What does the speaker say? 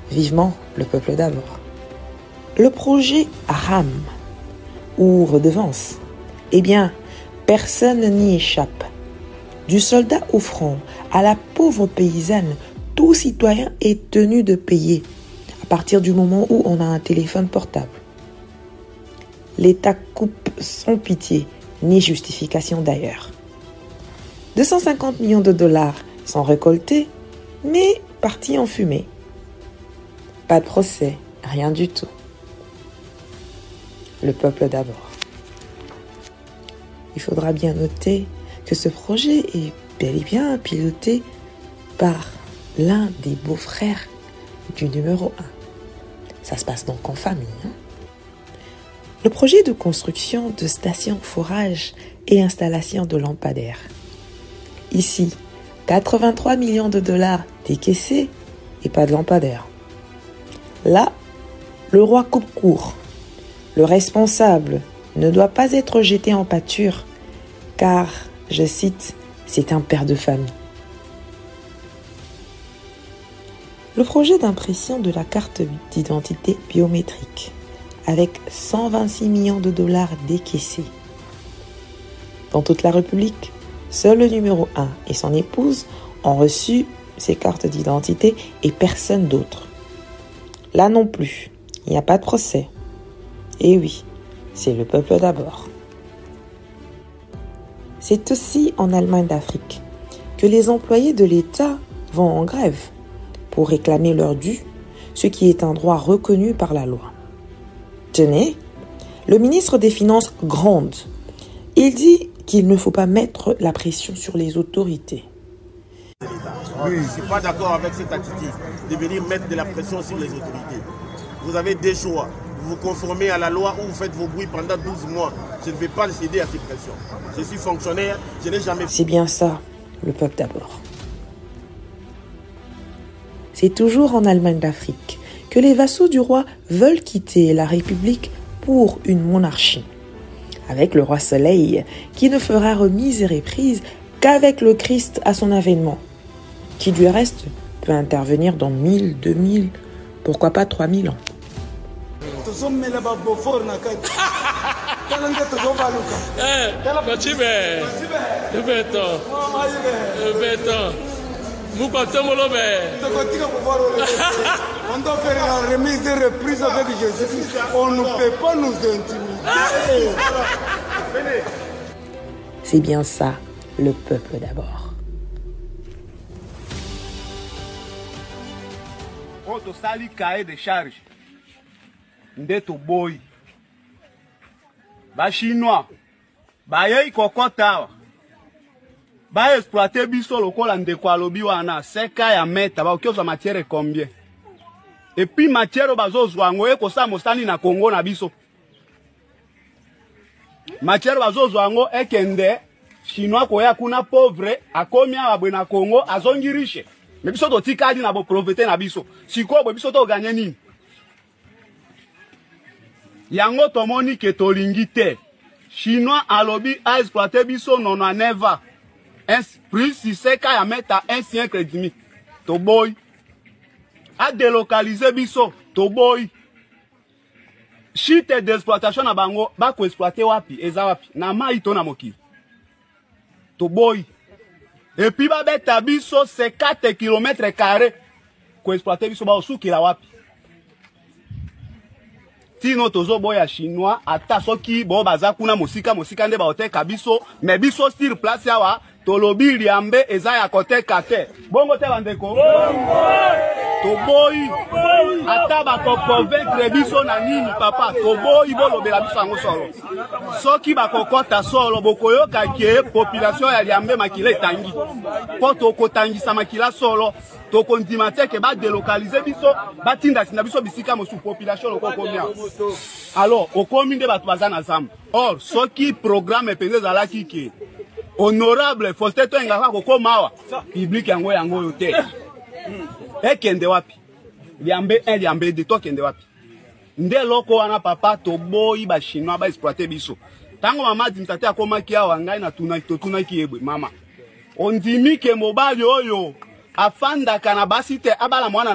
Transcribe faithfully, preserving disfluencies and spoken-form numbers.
Vivement le peuple d'abord. Le projet RAM, ou redevance, eh bien, personne n'y échappe. Du soldat au front à la pauvre paysanne, tout citoyen est tenu de payer à partir du moment où on a un téléphone portable. L'État coupe sans pitié, ni justification d'ailleurs. deux cent cinquante millions de dollars sont récoltés, mais partis en fumée. Pas de procès, rien du tout. Le peuple d'abord. Il faudra bien noter que ce projet est bel et bien piloté par l'un des beaux-frères du numéro un. Ça se passe donc en famille. Hein? Le projet de construction de stations forage et installation de lampadaires. Ici, quatre-vingt-trois millions de dollars décaissés et pas de lampadaires. Là, le roi coupe court. Le responsable ne doit pas être jeté en pâture, car, je cite, c'est un père de famille. Le projet d'impression de la carte d'identité biométrique, avec cent vingt-six millions de dollars décaissés. Dans toute la République, seul le numéro un et son épouse ont reçu ces cartes d'identité et personne d'autre. Là non plus, il n'y a pas de procès. Et oui, c'est le peuple d'abord. C'est aussi en Allemagne d'Afrique que les employés de l'État vont en grève pour réclamer leur dû, ce qui est un droit reconnu par la loi. Tenez, le ministre des Finances gronde. Il dit qu'il ne faut pas mettre la pression sur les autorités. Oui, je ne suis pas d'accord avec cette attitude de venir mettre de la pression sur les autorités. Vous avez des choix. Vous vous conformez à la loi ou vous faites vos bruits pendant douze mois. Je ne vais pas céder à ces pressions. Je suis fonctionnaire, je n'ai jamais... C'est bien ça, le peuple d'abord. C'est toujours en Allemagne d'Afrique que les vassaux du roi veulent quitter la République pour une monarchie. Avec le roi Soleil, qui ne fera remise et reprise qu'avec le Christ à son avènement, qui du reste peut intervenir dans mille, deux mille, pourquoi pas trois mille ans. On doit faire la remise et reprise avec Jésus. On ne peut pas nous intimider. C'est bien ça, le peuple d'abord. On te sali cahier de charge. Ndeto boy. Ba chinois. Ba yei kokota. Ba exploiter biso lokola ndeko alobi wana seka ya meta ba okioza matière combien. Et puis matière bazozwa ngo eko sa mosani na Congo na biso. Matière bazozwa ngo ekende chinois ko ya kuna pauvre akomi abwe na Congo azongi riche. Mais biso to tikadi na bo profiter na biso. Siko bo biso to gagner nini? Yango tomoni ke tolingi te. Chinois alobi a exploiter biso nona neva. Un plus si c'est qu'à mettre un siècle et demi. To boy. A délocaliser biso. To boy. Chite d'exploitation na bango. Ba ko exploiter wapi. Eza wapi. Na ma ito na moki. To boy. Et puis ba beta biso c'est quatre kilomètres carrés. Ko exploiter biso ba osuki la wapi. Tino tozo boya chinois. Ata soki bo baza kuna mosika mosika nde ba oteka biso. Mais biso sur place yawa. Tolobi liambe eza ya kote kate. Bongo te bandeko. Bongo. Toboyi. Ata ba ko convaincre biso na nini papa. Toboyi bolobela biso ngo solo. Soki ba kokota solo bokoyoka ke population ya liambe makila etangi. Po to kotangisa makila solo. To kondima te ke ba délocaliser biso, ba tinda sina biso bisika mosu population loko komia. Alors, okomi nde batu bazana zamba. Or, soki programme penze zala kiki. Honorable Faustin Toengaka kokomawa public yango yango yote. Ekende wapi? Liambe un liambe de to kende wapi? Nde loko wana papa to boyi ba chinois ba exploiter biso. Tango mama dimtate akomaki awa ngai na tuna to tuna ki ebwe mama. Ondimi ke mobali oyo afanda kana basite abala mwana